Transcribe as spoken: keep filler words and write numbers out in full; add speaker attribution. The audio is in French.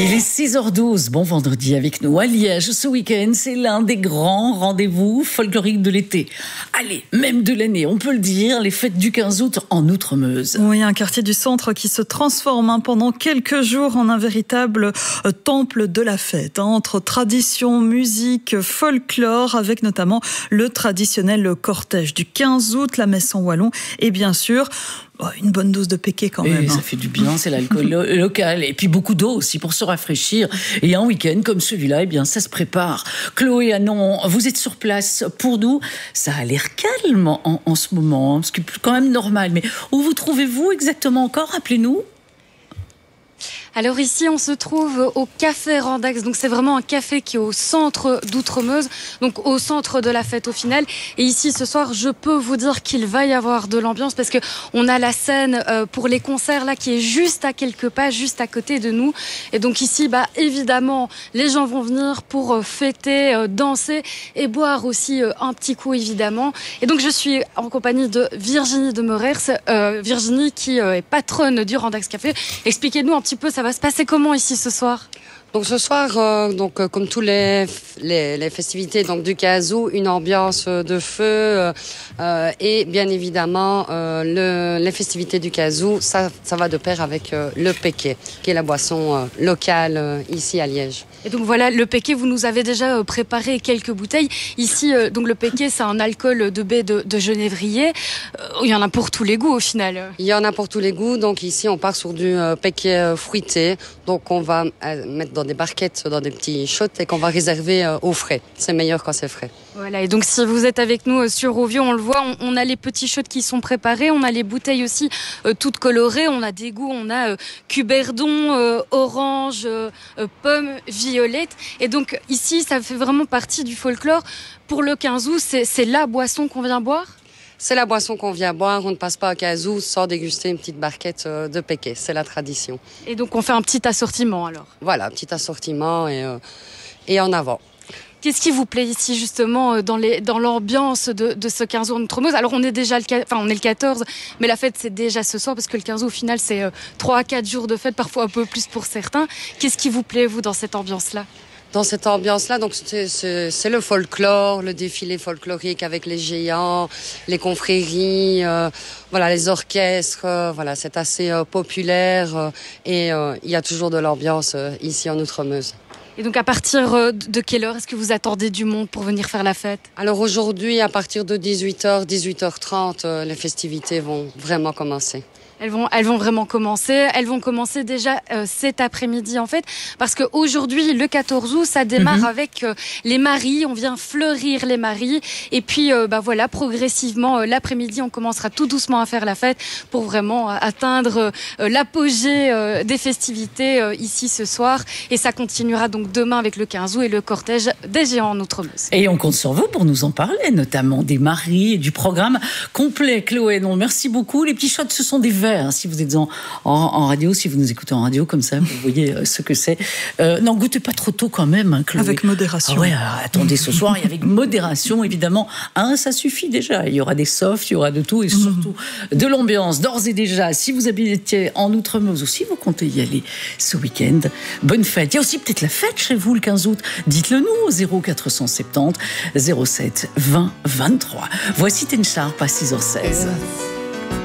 Speaker 1: Il est six heures douze, bon vendredi avec nous à Liège. Ce week-end, c'est l'un des grands rendez-vous folkloriques de l'été. Allez, même de l'année, on peut le dire, les fêtes du quinze août en Outremeuse.
Speaker 2: Oui, un quartier du centre qui se transforme hein, pendant quelques jours en un véritable euh, temple de la fête. Hein, entre tradition, musique, folklore, avec notamment le traditionnel cortège du quinze août, la messe en wallon et bien sûr... une bonne dose de péquet quand même.
Speaker 1: Et ça fait du bien, c'est l'alcool lo- local. Et puis beaucoup d'eau aussi pour se rafraîchir. Et un week-end comme celui-là, eh bien, ça se prépare. Chloé Anon, vous êtes sur place pour nous. Ça a l'air calme en, en ce moment, hein, ce qui est quand même normal. Mais où vous trouvez-vous exactement encore? Rappelez-nous.
Speaker 3: Alors ici, on se trouve au Café Randax. Donc c'est vraiment un café qui est au centre d'Outremeuse, donc au centre de la fête au final. Et ici, ce soir, je peux vous dire qu'il va y avoir de l'ambiance parce que on a la scène euh, pour les concerts là qui est juste à quelques pas, juste à côté de nous. Et donc ici, bah évidemment, les gens vont venir pour euh, fêter, euh, danser et boire aussi euh, un petit coup évidemment. Et donc je suis en compagnie de Virginie de Meurers, euh, Virginie qui euh, est patronne du Randax Café. Expliquez-nous un petit peu. Ça va se passer comment ici ce soir?
Speaker 4: Donc ce soir, euh, donc euh, comme tous les, les les festivités donc du Kazoo, une ambiance de feu euh, euh, et bien évidemment euh, le les festivités du Kazoo, ça ça va de pair avec euh, le péquet, qui est la boisson euh, locale euh, ici à Liège.
Speaker 3: Et donc voilà, le péquet, vous nous avez déjà euh, préparé quelques bouteilles. Ici, euh, donc le péquet, c'est un alcool de baie de, de genévrier. Euh, il y en a pour tous les goûts au final.
Speaker 4: Il y en a pour tous les goûts. Donc ici, on part sur du euh, péquet euh, fruité. Donc on va euh, mettre dans des barquettes, dans des petits shots et qu'on va réserver euh, au frais. C'est meilleur quand c'est frais.
Speaker 3: Voilà, et donc si vous êtes avec nous euh, sur Rovio, on le voit, on, on a les petits shots qui sont préparés, on a les bouteilles aussi euh, toutes colorées, on a des goûts, on a euh, cuberdon, euh, orange, euh, euh, pomme, violette. Et donc ici, ça fait vraiment partie du folklore. Pour le quinze août, c'est, c'est la boisson qu'on vient boire?
Speaker 4: C'est la boisson qu'on vient boire. On ne passe pas au Kazoo sans déguster une petite barquette euh, de péquet. C'est la tradition.
Speaker 3: Et donc on fait un petit assortiment alors?
Speaker 4: Voilà, un petit assortiment et, euh, et en avant.
Speaker 3: Qu'est-ce qui vous plaît ici justement dans les dans l'ambiance de, de ce quinze août en Outremeuse? Alors on est déjà le enfin on est le quatorze, mais la fête c'est déjà ce soir parce que le quinze août au final c'est trois à quatre jours de fête, parfois un peu plus pour certains. Qu'est-ce qui vous plaît vous dans cette ambiance là?
Speaker 4: Dans cette ambiance-là, donc c'est, c'est, c'est le folklore, le défilé folklorique avec les géants, les confréries, euh, voilà, les orchestres, euh, voilà, c'est assez euh, populaire euh, et euh, il y a toujours de l'ambiance euh, ici en Outremeuse.
Speaker 3: Et donc à partir de quelle heure est-ce que vous attendez du monde pour venir faire la fête?
Speaker 4: Alors aujourd'hui, à partir de dix-huit heures, dix-huit heures trente, euh, les festivités vont vraiment commencer.
Speaker 3: Elles vont, elles vont vraiment commencer. Elles vont commencer déjà euh, cet après-midi en fait, parce que aujourd'hui, le quatorze août, ça démarre mm-hmm. avec euh, les maris. On vient fleurir les maris, et puis euh, bah voilà, progressivement euh, l'après-midi, on commencera tout doucement à faire la fête pour vraiment euh, atteindre euh, l'apogée euh, des festivités euh, ici ce soir. Et ça continuera donc demain avec le quinze août et le cortège des géants en Outremeuse.
Speaker 1: Et on compte sur vous pour nous en parler, notamment des maris et du programme complet. Chloé, non, merci beaucoup. Les petits shots, ce sont des verres. Si vous êtes en, en, en radio, si vous nous écoutez en radio comme ça, vous voyez euh, ce que c'est. Euh, N'en goûtez pas trop tôt quand même, hein, Chloé.
Speaker 2: Avec modération.
Speaker 1: Ah ouais, alors, attendez ce soir et avec modération, évidemment. Un, ça suffit déjà. Il y aura des softs, il y aura de tout et surtout mmh. de l'ambiance. D'ores et déjà, si vous habitez en Outremeuse ou si vous comptez y aller ce week-end, bonne fête. Il y a aussi peut-être la fête chez vous le quinze août. Dites-le nous au zéro quatre cent soixante-dix zéro sept vingt vingt-trois. Voici Ten Sharp à six heures seize.